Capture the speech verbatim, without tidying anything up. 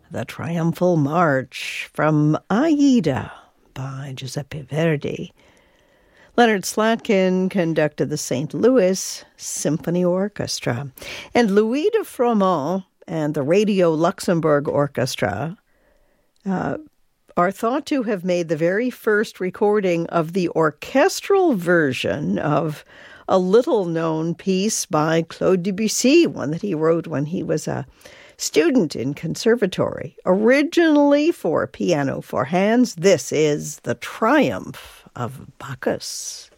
the Triumphal March from Aida by Giuseppe Verdi. Leonard Slatkin conducted the Saint Louis Symphony Orchestra, and Louis de Froment and the Radio Luxembourg Orchestra uh, are thought to have made the very first recording of the orchestral version of a little-known piece by Claude Debussy, one that he wrote when he was a student in conservatory. Originally for piano four hands, this is The Triumph of Bacchus.